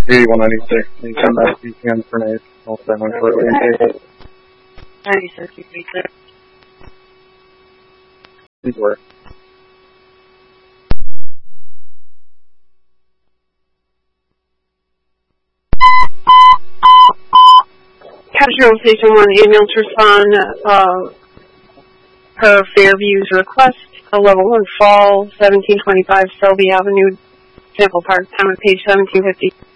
8196. You come back to PM for night. I'll send one shortly. 96, you can be clear. Please work. Capture on Station 1, ambulance respond per Fairview's request. A level 1 fall, 1725 Selby Avenue, Sample Park, time of page 1750.